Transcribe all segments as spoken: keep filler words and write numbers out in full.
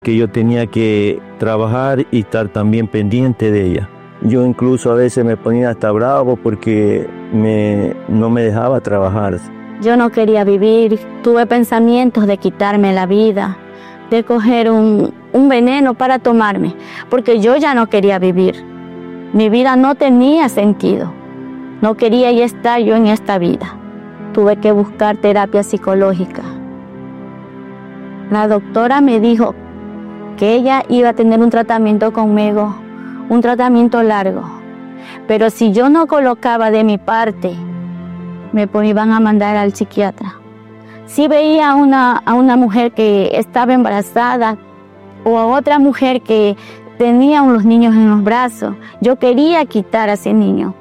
que yo tenía que trabajar y estar también pendiente de ella. Yo incluso a veces me ponía hasta bravo porque me, no me dejaba trabajar. Yo no quería vivir, tuve pensamientos de quitarme la vida, de coger un, un veneno para tomarme, porque yo ya no quería vivir. Mi vida no tenía sentido, no quería ya estar yo en esta vida. Tuve que buscar terapia psicológica. La doctora me dijo que ella iba a tener un tratamiento conmigo, un tratamiento largo, pero si yo no colocaba de mi parte, me iban a mandar al psiquiatra. Si veía a una, a una mujer que estaba embarazada o a otra mujer que tenía unos niños en los brazos, yo quería quitar a ese niño.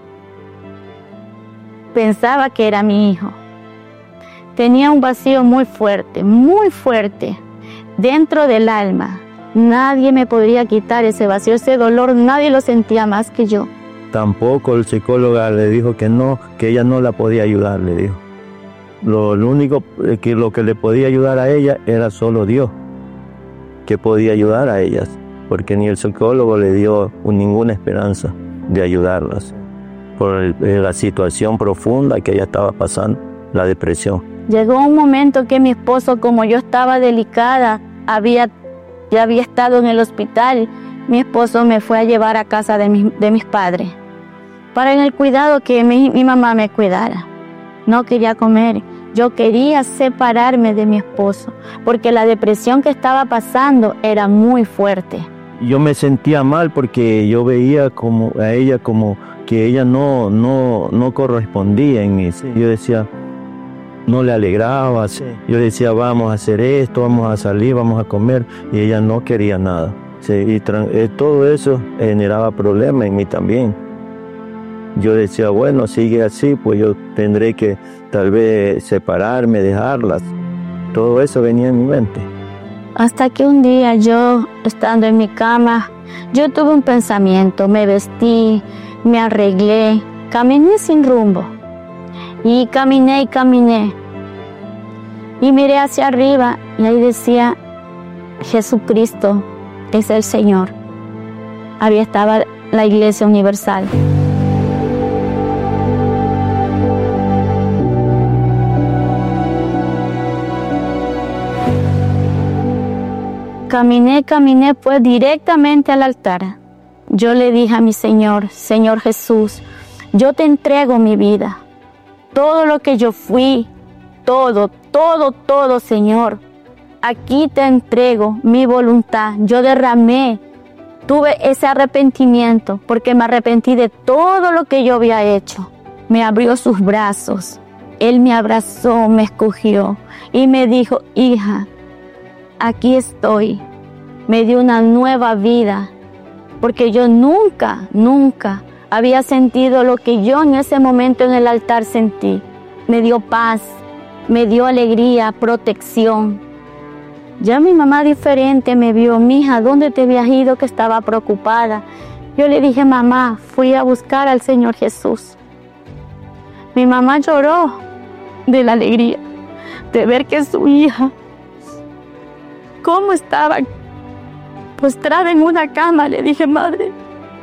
Pensaba que era mi hijo. Tenía un vacío muy fuerte, muy fuerte, dentro del alma. Nadie me podría quitar ese vacío, ese dolor, nadie lo sentía más que yo. Tampoco el psicólogo le dijo que no, que ella no la podía ayudar, le dijo. Lo, lo único que lo que le podía ayudar a ella era solo Dios, que podía ayudar a ellas, porque ni el psicólogo le dio ninguna esperanza de ayudarlas por el, la situación profunda que ella estaba pasando, la depresión. Llegó un momento que mi esposo, como yo estaba delicada, había, ya había estado en el hospital, mi esposo me fue a llevar a casa de, mi, de mis padres, para en el cuidado que mi, mi mamá me cuidara. No quería comer, yo quería separarme de mi esposo, porque la depresión que estaba pasando era muy fuerte. Yo me sentía mal porque yo veía como, a ella como que ella no, no, no correspondía en mí. Yo decía, no le alegraba, yo decía, vamos a hacer esto, vamos a salir, vamos a comer, y ella no quería nada. Sí, y todo eso generaba problemas en mí también. Yo decía, bueno, sigue así, pues yo tendré que tal vez separarme, dejarlas. Todo eso venía en mi mente. Hasta que un día yo, estando en mi cama, yo tuve un pensamiento, me vestí, me arreglé, caminé sin rumbo. Y caminé y caminé. Y miré hacia arriba y ahí decía, Jesucristo es el Señor. Ahí estaba la Iglesia Universal. Caminé, caminé pues directamente al altar. Yo le dije a mi Señor, Señor Jesús, yo te entrego mi vida. Todo lo que yo fui, todo, todo, todo, Señor. Aquí te entrego mi voluntad. Yo derramé, tuve ese arrepentimiento porque me arrepentí de todo lo que yo había hecho. Me abrió sus brazos. Él me abrazó, me escogió y me dijo, hija, aquí estoy. Me dio una nueva vida porque yo nunca, nunca había sentido lo que yo en ese momento en el altar sentí. Me dio paz, me dio alegría, protección. Ya mi mamá diferente me vio, mija, ¿dónde te habías ido? Que estaba preocupada. Yo le dije, mamá, fui a buscar al Señor Jesús. Mi mamá lloró de la alegría de ver que su hija, cómo estaba postrada en una cama. Le dije, madre,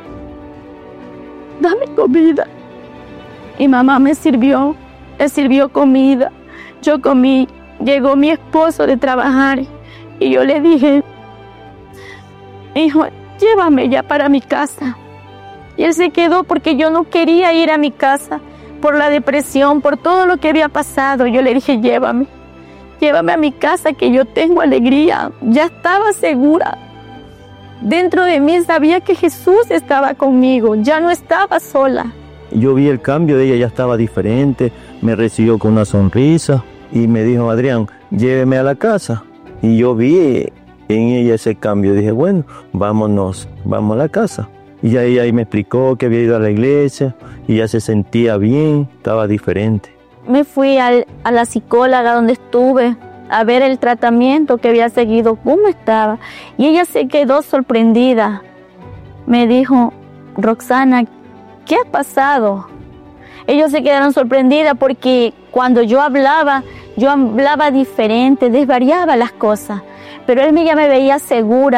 dame comida. Y mamá me sirvió, me sirvió comida. Yo comí, llegó mi esposo de trabajar y yo le dije, hijo, llévame ya para mi casa. Y él se quedó porque yo no quería ir a mi casa por la depresión, por todo lo que había pasado. Yo le dije, llévame, llévame a mi casa que yo tengo alegría. Ya estaba segura. Dentro de mí sabía que Jesús estaba conmigo, ya no estaba sola. Yo vi el cambio de ella, ya estaba diferente, me recibió con una sonrisa y me dijo, Adrián, lléveme a la casa. Y yo vi en ella ese cambio, dije, bueno, vámonos, vamos a la casa. Y ahí, ahí me explicó que había ido a la iglesia y ya se sentía bien, estaba diferente. Me fui al, a la psicóloga donde estuve a ver el tratamiento que había seguido, cómo estaba. Y ella se quedó sorprendida. Me dijo, Roxana, ¿qué ha pasado? Ellos se quedaron sorprendidas porque cuando yo hablaba, yo hablaba diferente, desvariaba las cosas. pero él ya me veía segura.